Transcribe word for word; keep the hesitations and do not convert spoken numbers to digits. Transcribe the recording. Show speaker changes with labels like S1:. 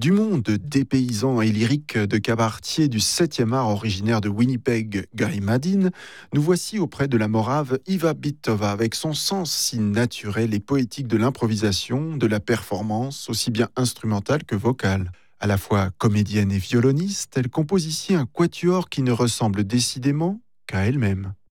S1: Du monde dépaysant et lyrique de cabaretier du septième art originaire de Winnipeg, Guy Madin, nous voici auprès de la morave Iva Bitova avec son sens si naturel et poétique de l'improvisation, de la performance, aussi bien instrumentale que vocale. À la fois comédienne et violoniste, elle compose ici un quatuor qui ne ressemble décidément qu'à elle-même.